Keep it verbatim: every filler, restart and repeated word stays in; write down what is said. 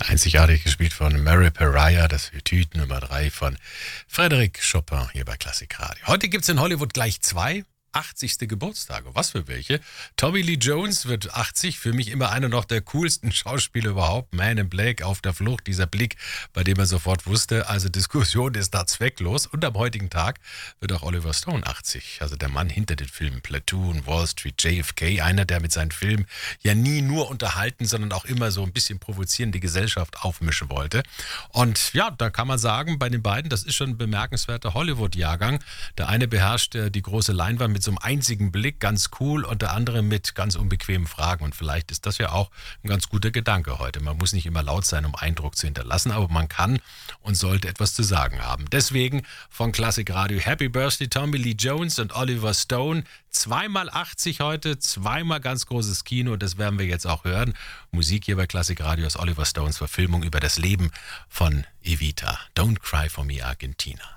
Einzigartig gespielt von Mary Pariah, das Etüde Nummer drei von Frédéric Chopin hier bei Klassikradio. Heute gibt's in Hollywood gleich zwei achtzigste Geburtstage. Was für welche? Tommy Lee Jones wird achtzig, für mich immer einer noch der coolsten Schauspieler überhaupt. Man in Black, auf der Flucht, dieser Blick, bei dem er sofort wusste, also Diskussion ist da zwecklos. Und am heutigen Tag wird auch Oliver Stone achtzig, also der Mann hinter den Filmen Platoon, Wall Street, J F K, einer, der mit seinen Filmen ja nie nur unterhalten, sondern auch immer so ein bisschen provozieren, die Gesellschaft aufmischen wollte. Und ja, da kann man sagen, bei den beiden, das ist schon ein bemerkenswerter Hollywood-Jahrgang. Der eine beherrscht äh, die große Leinwand mit so einem einzigen Blick, ganz cool, und der andere mit ganz unbequemen Fragen. Und vielleicht ist das ja auch ein ganz guter Gedanke heute. Man muss nicht immer laut sein, um Eindruck zu hinterlassen, aber man kann und sollte etwas zu sagen haben. Deswegen von Klassikradio Happy Birthday Tommy Lee Jones und Oliver Stone. Zweimal achtzig heute, zweimal ganz großes Kino, das werden wir jetzt auch hören. Musik hier bei Klassikradio aus Oliver Stones Verfilmung über das Leben von Evita. Don't Cry for Me, Argentina.